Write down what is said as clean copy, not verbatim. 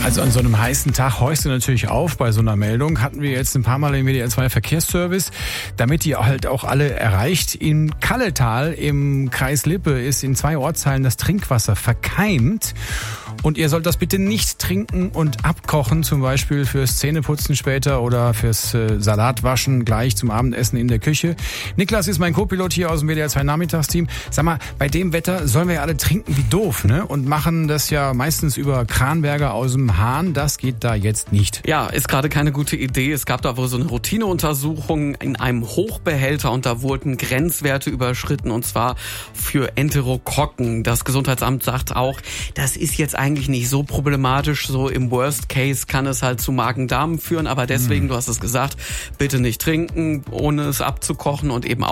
Also an so einem heißen Tag horchst du natürlich auf bei so einer Meldung. Hatten wir jetzt ein paar Mal im WDR 2 Verkehrsservice, damit ihr halt auch alle erreicht. In Kalletal im Kreis Lippe ist in 2 Ortsteilen das Trinkwasser verkeimt. Und ihr sollt das bitte nicht trinken und abkochen, zum Beispiel fürs Zähneputzen später oder fürs Salatwaschen gleich zum Abendessen in der Küche. Niklas ist mein Co-Pilot hier aus dem WDR 2 Nachmittagsteam. Sag mal, bei dem Wetter sollen wir ja alle trinken wie doof, ne? Und machen das ja meistens über Kranberger aus dem Hahn. Das geht da jetzt nicht. Ja, ist gerade keine gute Idee. Es gab da wohl so eine Routineuntersuchung in einem Hochbehälter und da wurden Grenzwerte überschritten und zwar für Enterokokken. Das Gesundheitsamt sagt auch, das ist jetzt eigentlich nicht so problematisch. So im Worst Case kann es halt zu Magen-Darm führen, aber deswegen, du hast es gesagt, bitte nicht trinken, ohne es abzukochen und eben